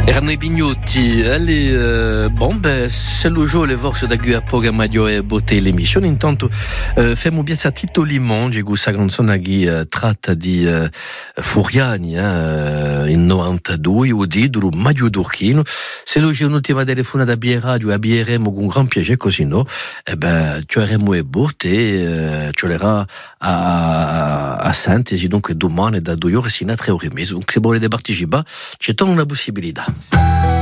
Erano i Pignotti, se lo gioco le forze da qui a poca maggiore botte l'emissione, intanto femo piazza Tito Limongi, questa canzone che tratta di Furiani, in 92, o di Mario Durchino. Se lo gioco un'ultima telefonata a Bie Radio, a Bieremo con gran piacere, così no, ci avremo e botte, ci l'era a Santesi, donc domani da 2 ore sino a 3 ore e mezzo. Donc se volete partecipare, c'è tutta una possibilità.